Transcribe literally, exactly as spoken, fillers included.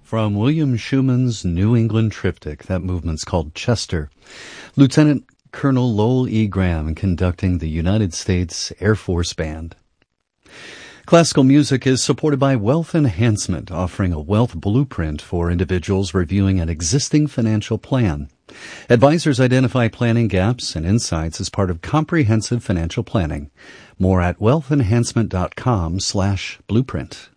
From William Schumann's New England Triptych, that movement's called Chester. Lieutenant Colonel Lowell E. Graham conducting the United States Air Force Band. Classical music is supported by Wealth Enhancement, offering a wealth blueprint for individuals reviewing an existing financial plan. Advisors identify planning gaps and insights as part of comprehensive financial planning. More at wealth enhancement dot com slash blueprint.